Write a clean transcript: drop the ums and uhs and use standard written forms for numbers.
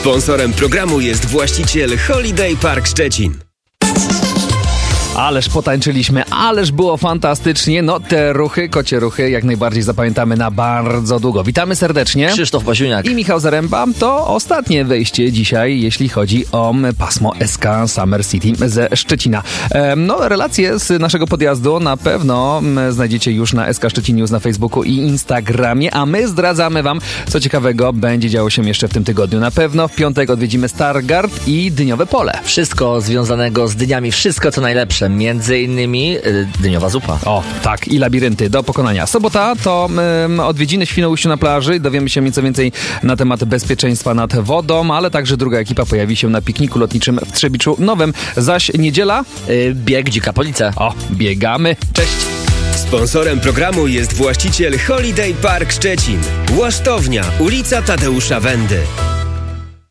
Sponsorem programu jest właściciel Holiday Park Szczecin. Ależ potańczyliśmy, ależ było fantastycznie. No te ruchy, kocie ruchy, jak najbardziej zapamiętamy na bardzo długo. Witamy serdecznie. Krzysztof Pasiuniak I Michał Zaręba. To ostatnie wejście dzisiaj, jeśli chodzi o pasmo SK Summer City ze Szczecina. No, relacje z naszego podjazdu na pewno znajdziecie już na SK Szczecin News na Facebooku i Instagramie, a my zdradzamy wam, co ciekawego będzie działo się jeszcze w tym tygodniu. Na pewno w piątek odwiedzimy Stargard i Dyniowe Pole. Wszystko związanego z dyniami, wszystko co najlepsze. Między innymi dyniowa zupa. O, tak, i labirynty do pokonania. Sobota to odwiedziny w Świnoujściu na plaży. Dowiemy się nieco więcej na temat bezpieczeństwa nad wodą, ale także druga ekipa pojawi się na pikniku lotniczym w Trzebiczu Nowym. Zaś niedziela... bieg Dzika Police. O, biegamy. Cześć! Sponsorem programu jest właściciel Holiday Park Szczecin. Łasztownia, ulica Tadeusza Wendy.